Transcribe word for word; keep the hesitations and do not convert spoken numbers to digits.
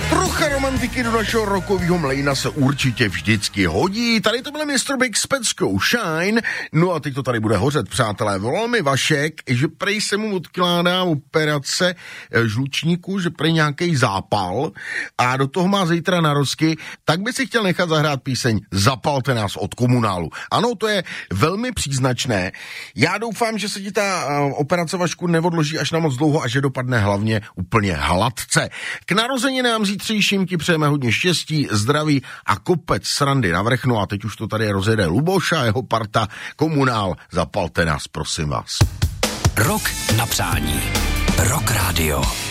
Trocha romantiky do našeho rokového mlejna se určitě vždycky hodí. Tady to byl mistr Big s peckou Shine. No a teď to tady bude hořet, přátelé. Volal mi Vašek, že prej se mu odkládá operace žlučníku, že prej nějaký zápal a do toho má zítra narozky, tak by si chtěl nechat zahrát píseň Zapalte nás od Komunálu. Ano, to je velmi příznačné. Já doufám, že se ti ta operace, Vašku, neodloží až na moc dlouho a že dopadne hlavně úplně hladce. K narozeninám zítřejším ti přejeme hodně štěstí, zdraví a kopec srandy na vrchnu a teď už to tady rozjede Luboš a jeho parta Komunál. Zapalte nás, prosím vás. Rok na přání. Rock Radio.